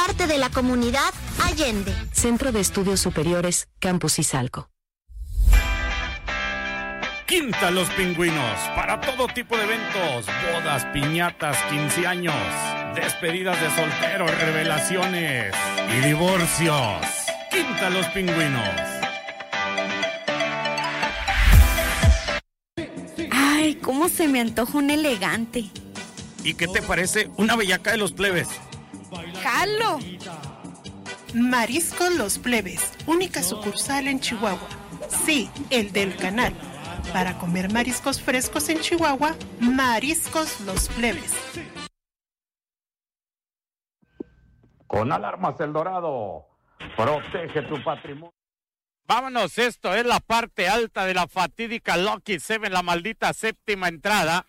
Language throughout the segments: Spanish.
parte de la comunidad Allende. Centro de Estudios Superiores, Campus Izalco. Quinta Los Pingüinos, para todo tipo de eventos, bodas, piñatas, 15 años, despedidas de solteros, revelaciones y divorcios. Quinta Los Pingüinos. Ay, cómo se me antoja un elegante. ¿Y qué te parece una bellaca de los plebes? ¡Jalo! Mariscos Los Plebes, única sucursal en Chihuahua. Sí, el del canal. Para comer mariscos frescos en Chihuahua, Mariscos Los Plebes. Con Alarmas El Dorado, protege tu patrimonio. Vámonos, esto es la parte alta de la fatídica Lucky Seven, la maldita séptima entrada.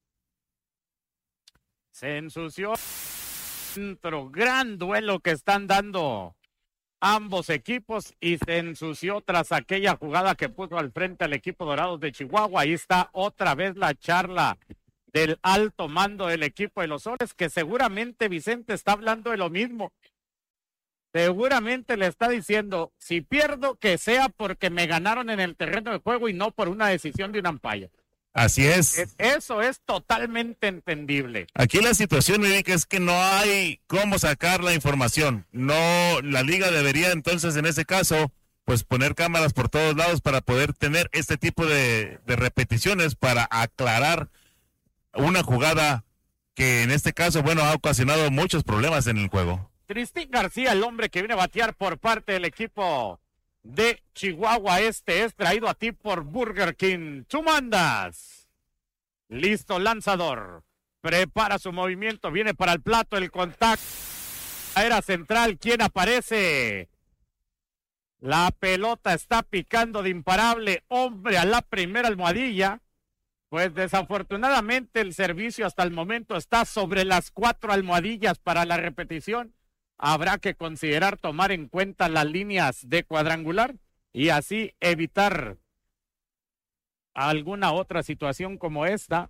Se ensució dentro, gran duelo que están dando ambos equipos y se ensució tras aquella jugada que puso al frente al equipo Dorados de Chihuahua. Ahí está otra vez la charla del alto mando del equipo de los Soles, que seguramente Vicente está hablando de lo mismo. Seguramente le está diciendo, si pierdo, que sea porque me ganaron en el terreno de juego y no por una decisión de un umpire. Así es. Eso es totalmente entendible. Aquí la situación, Erika, es que no hay cómo sacar la información. No, la liga debería entonces en ese caso, pues poner cámaras por todos lados para poder tener este tipo de repeticiones para aclarar una jugada que en este caso, bueno, ha ocasionado muchos problemas en el juego. Tristín García, el hombre que viene a batear por parte del equipo de Chihuahua Este, es traído a ti por Burger King. Tú mandas. Listo, lanzador. Prepara su movimiento, viene para el plato, el contacto. Era central, ¿quién aparece? La pelota está picando de imparable, hombre, a la primera almohadilla. Pues desafortunadamente el servicio hasta el momento está sobre las 4 almohadillas para la repetición. Habrá que considerar tomar en cuenta las líneas de cuadrangular y así evitar alguna otra situación como esta.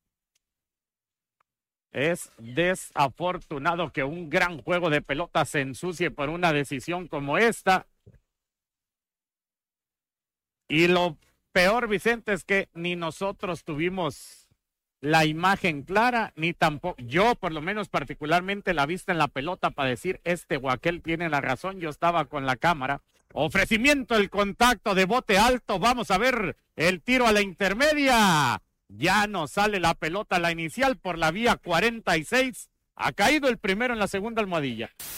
Es desafortunado que un gran juego de pelota se ensucie por una decisión como esta. Y lo peor, Vicente, es que ni nosotros tuvimos la imagen clara, ni tampoco, yo por lo menos particularmente la vista en la pelota para decir este o aquel tiene la razón. Yo estaba con la cámara. Ofrecimiento, el contacto de bote alto, vamos a ver el tiro a la intermedia. Ya no sale la pelota a la inicial por la vía 46. Ha caído el primero en la segunda almohadilla.